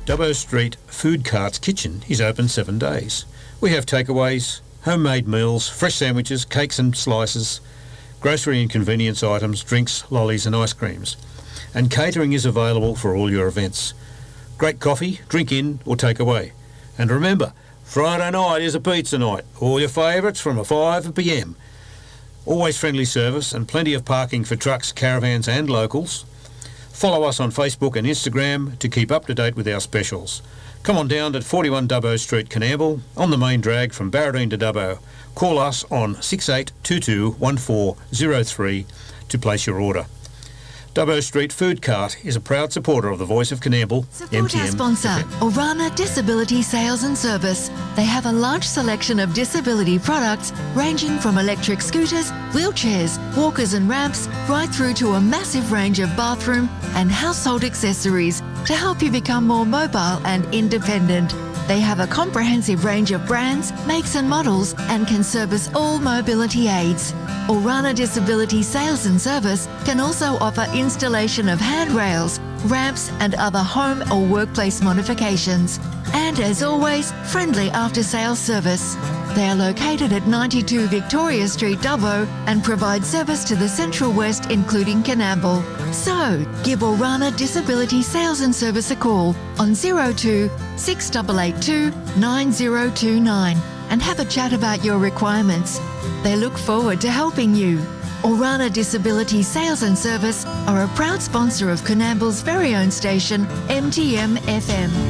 Dubbo Street Food Carts Kitchen is open 7 days. We have takeaways, homemade meals, fresh sandwiches, cakes and slices, grocery and convenience items, drinks, lollies and ice creams. And catering is available for all your events. Great coffee, drink in or take away. And remember, Friday night is a pizza night. All your favourites from 5 p.m. Always friendly service and plenty of parking for trucks, caravans and locals. Follow us on Facebook and Instagram to keep up to date with our specials. Come on down to 41 Dubbo Street, Coonamble, on the main drag from Barradine to Dubbo. Call us on 6822 1403 to place your order. Dubbo Street Food Cart is a proud supporter of the Voice of Coonamble, Support MTM. our sponsor, Orana Disability Sales and Service. They have a large selection of disability products ranging from electric scooters, wheelchairs, walkers and ramps, right through to a massive range of bathroom and household accessories to help you become more mobile and independent. They have a comprehensive range of brands, makes and models and can service all mobility aids. Orana Disability Sales and Service can also offer installation of handrails, ramps and other home or workplace modifications. And as always, friendly after-sales service. They are located at 92 Victoria Street, Dubbo and provide service to the Central West including Coonamble. So, give Orana Disability Sales and Service a call on 02 6882 9029 and have a chat about your requirements. They look forward to helping you. Orana Disability Sales and Service are a proud sponsor of Coonamble's very own station, MTM FM.